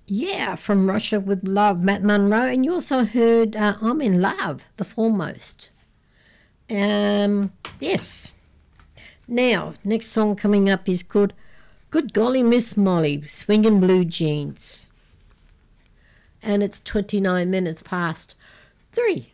Yeah, from Russia with Love, Matt Monro. And you also heard I'm in Love, The Foremost. Yes. Now, next song coming up is called Good Golly Miss Molly, Swingin' Blue Jeans. And it's 29 minutes past 3.